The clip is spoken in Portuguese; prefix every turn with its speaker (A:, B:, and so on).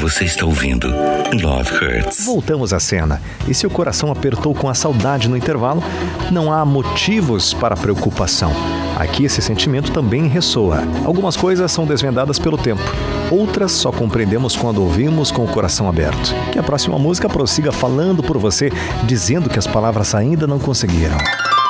A: Você está ouvindo Love Hurts.
B: Voltamos à cena. E se o coração apertou com a saudade no intervalo, não há motivos para preocupação. Aqui esse sentimento também ressoa. Algumas coisas são desvendadas pelo tempo. Outras só compreendemos quando ouvimos com o coração aberto. Que a próxima música prossiga falando por você, dizendo que as palavras ainda não conseguiram.